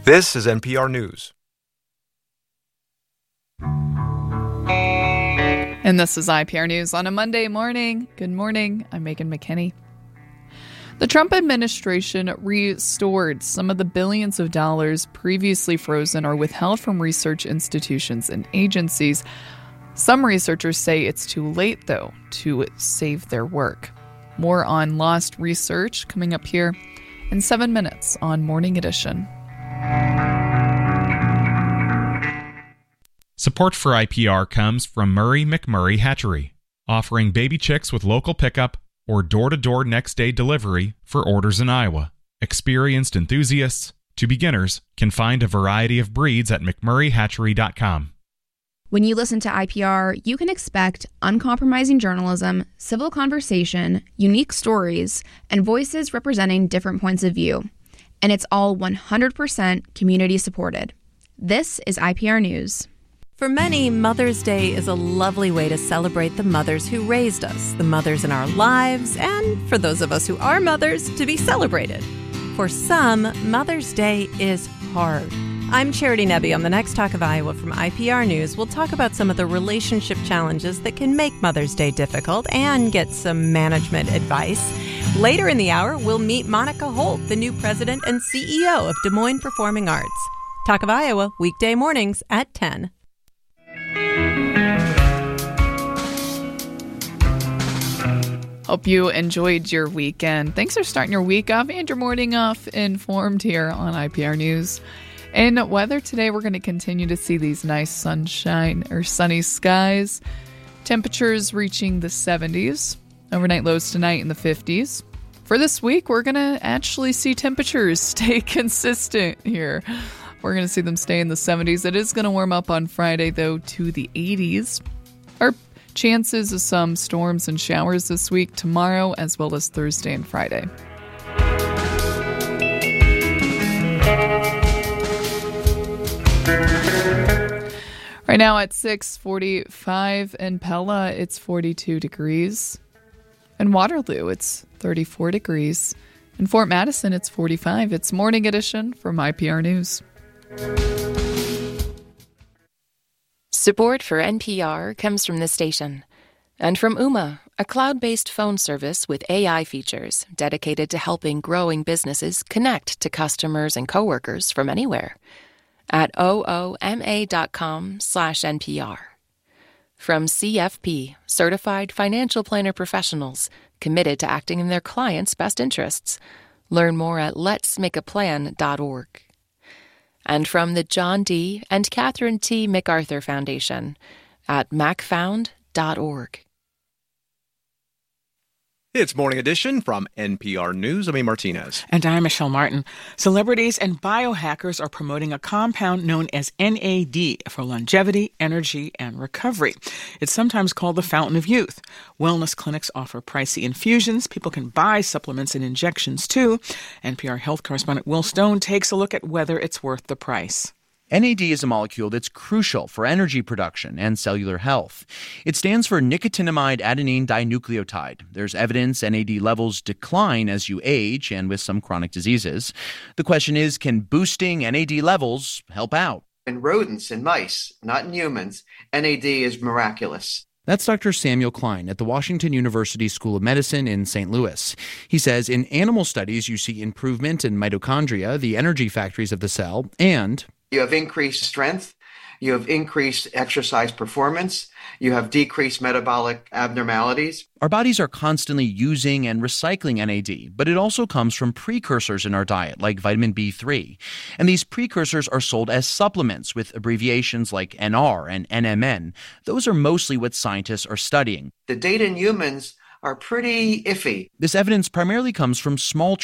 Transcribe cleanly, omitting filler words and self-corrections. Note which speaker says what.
Speaker 1: This is NPR News.
Speaker 2: And this is IPR News on a Monday morning. Good morning. I'm Megan McKinney. The Trump administration restored some of the billions of dollars previously frozen or withheld from research institutions and agencies. Some researchers say it's too late, though, to save their work. More on lost research coming up here in 7 minutes on Morning Edition.
Speaker 3: Support for IPR comes from Murray McMurray Hatchery, offering baby chicks with local pickup or door-to-door next-day delivery for orders in Iowa. Experienced enthusiasts to beginners can find a variety of breeds at mcmurrayhatchery.com.
Speaker 4: When you listen to IPR, you can expect uncompromising journalism, civil conversation, unique stories, and voices representing different points of view. And it's all 100% community supported. This is IPR News.
Speaker 5: For many, Mother's Day is a lovely way to celebrate the mothers who raised us, the mothers in our lives, and for those of us who are mothers, to be celebrated. For some, Mother's Day is hard. I'm Charity Nebbe. On the next Talk of Iowa from IPR News, we'll talk about some of the relationship challenges that can make Mother's Day difficult and get some management advice. Later in the hour, we'll meet Monica Holt, the new president and CEO of Des Moines Performing Arts. Talk of Iowa, weekday mornings at 10.
Speaker 2: Hope you enjoyed your weekend. Thanks for starting your week off and your morning off informed here on IPR News. In weather today, we're going to continue to see these nice sunshine or sunny skies. Temperatures reaching the 70s. Overnight lows tonight in the 50s. For this week, we're going to actually see temperatures stay consistent here. We're going to see them stay in the 70s. It is going to warm up on Friday, though, to the 80s. Our chances of some storms and showers this week, tomorrow, as well as Thursday and Friday. Right now at 6:45 in Pella, it's 42 degrees. In Waterloo, it's 34 degrees. In Fort Madison, it's 45. It's Morning Edition from IPR News.
Speaker 6: Support for NPR comes from this station and from Ooma, a cloud-based phone service with AI features dedicated to helping growing businesses connect to customers and coworkers from anywhere at ooma.com/NPR. From CFP, Certified Financial Planner Professionals committed to acting in their clients' best interests. Learn more at letsmakeaplan.org. And from the John D. and Catherine T. MacArthur Foundation at macfound.org.
Speaker 1: It's Morning Edition from NPR News. I'm A. Martinez.
Speaker 7: And I'm Michelle Martin. Celebrities and biohackers are promoting a compound known as NAD for longevity, energy, and recovery. It's sometimes called the fountain of youth. Wellness clinics offer pricey infusions. People can buy supplements and injections, too. NPR health correspondent Will Stone takes a look at whether it's worth the price.
Speaker 8: NAD is a molecule that's crucial for energy production and cellular health. It stands for nicotinamide adenine dinucleotide. There's evidence NAD levels decline as you age and with some chronic diseases. The question is, can boosting NAD levels help out?
Speaker 9: In rodents and mice, not in humans, NAD is miraculous.
Speaker 8: That's Dr. Samuel Klein at the Washington University School of Medicine in St. Louis. He says in animal studies, you see improvement in mitochondria, the energy factories of the cell, and
Speaker 9: you have increased strength, you have increased exercise performance, you have decreased metabolic abnormalities.
Speaker 8: Our bodies are constantly using and recycling NAD, but it also comes from precursors in our diet, like vitamin B3. And these precursors are sold as supplements with abbreviations like NR and NMN. Those are mostly what scientists are studying.
Speaker 9: The data in humans are pretty iffy.
Speaker 8: This evidence primarily comes from small